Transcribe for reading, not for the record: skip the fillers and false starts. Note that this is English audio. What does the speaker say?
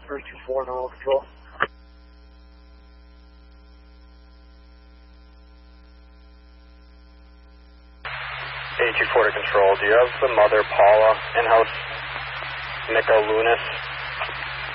324, normal control. 824 to control. Do you have the mother Paula in-house? Mika Lunis?